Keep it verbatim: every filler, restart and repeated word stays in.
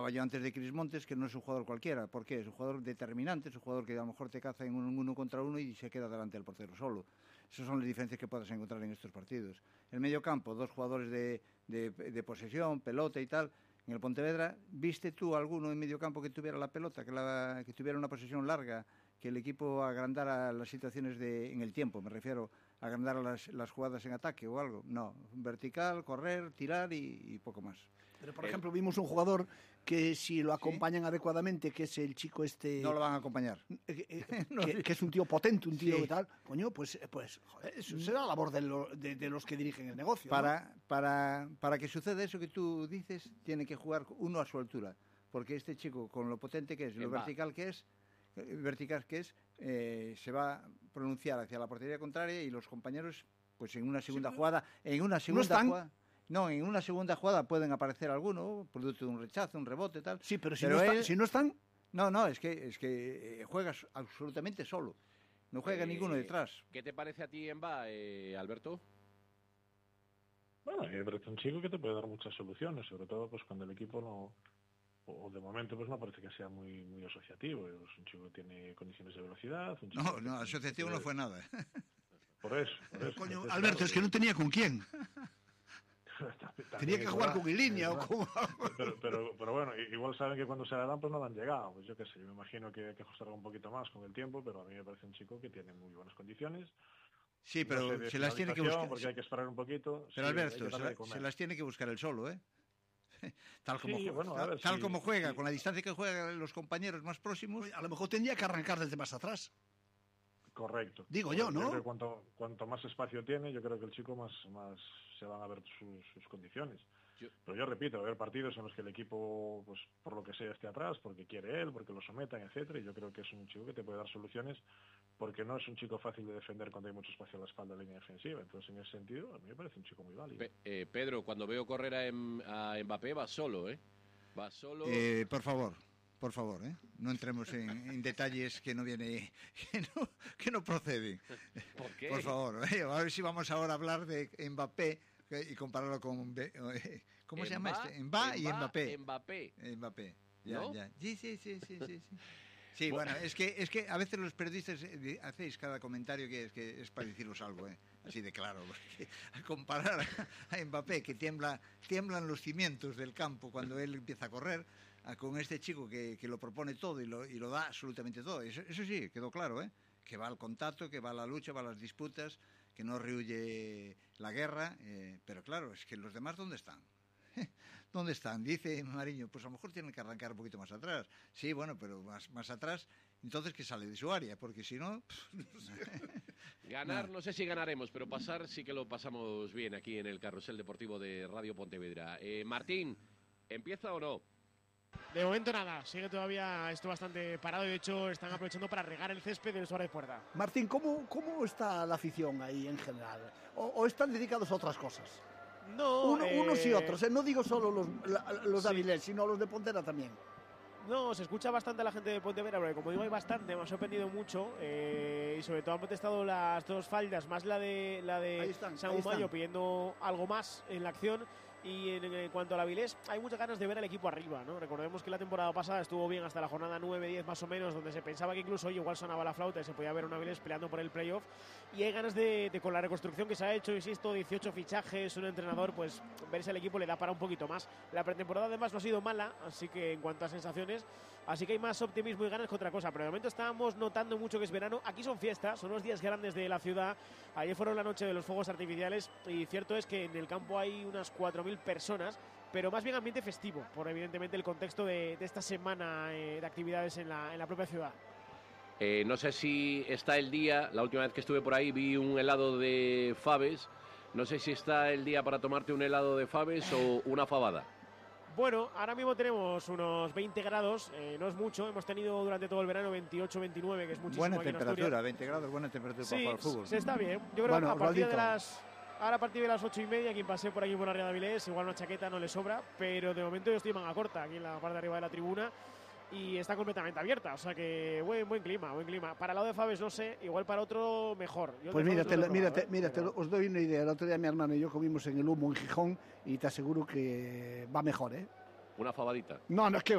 Yo antes de Cris Montes, que no es un jugador cualquiera. ¿Por qué? Es un jugador determinante, es un jugador que a lo mejor te caza en un uno contra uno y se queda delante del portero solo. Esas son las diferencias que puedes encontrar en estos partidos. El medio campo, dos jugadores de, de, de posesión, pelota y tal. En el Pontevedra, ¿viste tú alguno en medio campo que tuviera la pelota, que, la, que tuviera una posesión larga, que el equipo agrandara las situaciones de, en el tiempo, me refiero, agrandara las, las jugadas en ataque o algo? No, vertical, correr, tirar y, y poco más. Pero, por ejemplo, vimos un jugador que si lo acompañan ¿sí? adecuadamente, que es el chico este... No lo van a acompañar. Eh, eh, no, que, que es un tío potente, un tío sí. tal. Coño, pues, pues joder, eso será labor de, lo, de, de los que dirigen el negocio. Para, ¿no? para, para que suceda eso que tú dices, tiene que jugar uno a su altura. Porque este chico, con lo potente que es, lo vertical que es, vertical que es, eh, se va a pronunciar hacia la portería contraria y los compañeros, pues en una segunda sí, jugada, en una segunda ¿no están? jugada... No, en una segunda jugada pueden aparecer alguno, producto de un rechazo, un rebote, tal. Sí, pero si, pero no, él, está, si no están... No, no, es que es que juegas absolutamente solo. No juega eh, ninguno detrás. ¿Qué te parece a ti en va, eh, Alberto? Bueno, me parece un chico que te puede dar muchas soluciones, sobre todo pues cuando el equipo no... O de momento pues no parece que sea muy muy asociativo. Es un chico que tiene condiciones de velocidad. Un chico no, no, asociativo tiene... no fue nada. Por eso, por eso. Coño, Alberto, claro, es que no tenía con quién. Tenía que jugar con línea o con... pero, pero, pero bueno, igual saben que cuando se la dan pues no han llegado, pues yo qué sé, yo me imagino que hay que ajustar un poquito más con el tiempo, pero a mí me parece un chico que tiene muy buenas condiciones. Sí, pero no se las tiene que buscar porque hay que esperar un poquito. Pero sí, Alberto, se, la, se las tiene que buscar él solo, ¿eh? Tal como, sí, bueno, tal, ver, tal sí, como juega, sí. con la distancia que juegan los compañeros más próximos. A lo mejor tendría que arrancar desde más atrás. Correcto. Digo Correcto. yo, ¿no? Yo creo que cuanto, cuanto más espacio tiene, yo creo que el chico más, más se van a ver sus, sus condiciones. Yo... Pero yo repito, va a haber partidos en los que el equipo, pues por lo que sea, esté atrás, porque quiere él, porque lo sometan, etcétera. Y yo creo que es un chico que te puede dar soluciones, porque no es un chico fácil de defender cuando hay mucho espacio a la espalda de la línea defensiva. Entonces, en ese sentido, a mí me parece un chico muy válido. Pe eh, Pedro, cuando veo correr a, em a Mbappé, va solo, ¿eh? Va solo... Eh, por favor. Por favor, ¿eh? No entremos en, en detalles que no viene, que no, que no proceden. ¿Por qué? Por favor, ¿eh? A ver si vamos ahora a hablar de Mbappé y compararlo con... ¿Cómo Mba, se llama este? Mba y Mbappé. Mbappé. Mbappé. Ya, ¿no? ya. Sí, sí, sí, sí, sí. sí. Sí, bueno, es que, es que a veces los periodistas hacéis cada comentario que es, que es para deciros algo, ¿eh? Así de claro. Porque comparar a Mbappé, que tiembla, tiemblan los cimientos del campo cuando él empieza a correr, a, con este chico que, que lo propone todo y lo, y lo da absolutamente todo. Eso, eso sí, quedó claro, ¿eh? Que va al contacto, que va a la lucha, va a las disputas, que no rehuye la guerra. Eh, pero claro, es que los demás, ¿dónde están? ¿Dónde están? Dice Mariño, pues a lo mejor tienen que arrancar un poquito más atrás. Sí, bueno, pero más, más atrás, entonces que sale de su área, porque si no... no sé. Ganar, no. no sé si ganaremos, pero pasar sí que lo pasamos bien aquí en el Carrusel Deportivo de Radio Pontevedra. Eh, Martín, ¿empieza o no? De momento nada, sigue todavía esto bastante parado y de hecho están aprovechando para regar el césped del Suárez Puerta. Martín, ¿cómo, cómo está la afición ahí en general? ¿O, o están dedicados a otras cosas? No, Uno, eh... unos y otros, ¿eh? No digo solo los, la, los sí. de Avilés, sino los de Pontera también. No, se escucha bastante a la gente de Pontevedra, porque como digo hay bastante, me ha sorprendido mucho eh, y sobre todo han protestado las dos faldas, más la de la de San Humayo pidiendo algo más en la acción. Y en, en cuanto al Avilés, hay muchas ganas de ver al equipo arriba, ¿no? Recordemos que la temporada pasada estuvo bien hasta la jornada nueve diez más o menos, donde se pensaba que incluso hoy igual sonaba la flauta y se podía ver un Avilés peleando por el playoff. Y hay ganas de, de, con la reconstrucción que se ha hecho, insisto, dieciocho fichajes, un entrenador, pues verse al equipo le da para un poquito más. La pretemporada además no ha sido mala, así que en cuanto a sensaciones, así que hay más optimismo y ganas que otra cosa. Pero de momento estábamos notando mucho que es verano. Aquí son fiestas, son los días grandes de la ciudad. Ayer fueron la noche de los fuegos artificiales y cierto es que en el campo hay unas cuatro mil personas, pero más bien ambiente festivo, por evidentemente el contexto de, de esta semana eh, de actividades en la, en la propia ciudad. Eh, no sé si está el día, la última vez que estuve por ahí vi un helado de faves, no sé si está el día para tomarte un helado de faves o una fabada. Bueno, ahora mismo tenemos unos veinte grados, eh, no es mucho, hemos tenido durante todo el verano veintiocho, veintinueve, que es muchísimo. Buena aquí en temperatura, Asturias. veinte grados, buena temperatura sí, para jugar al fútbol. Sí, está bien. Yo creo bueno, que a partir Rodito. de las... Ahora a partir de las ocho y media, quien pase por aquí por la Ría de Avilés, igual una chaqueta no le sobra, pero de momento yo estoy manga corta aquí en la parte de arriba de la tribuna y está completamente abierta, o sea que buen, buen clima, buen clima. Para el lado de Faves no sé, igual para otro mejor. Yo pues mírate, no mírate, ¿eh? mírate, os doy una idea. El otro día mi hermano y yo comimos en el Humo en Gijón y te aseguro que va mejor, ¿eh? Una fabadita. No, no es que